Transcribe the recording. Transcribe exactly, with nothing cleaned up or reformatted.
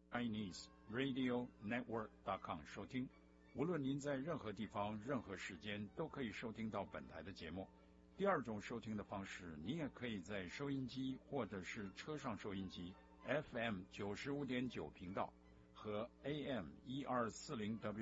Chinese Radio Network dot com 收听。无论您在任何地方、任何时间，都可以收听到本台的节目。第二种收听的方式，你也可以在收音机或者是车上收音机 F M 九十五点九频道和 A M 一二四零 W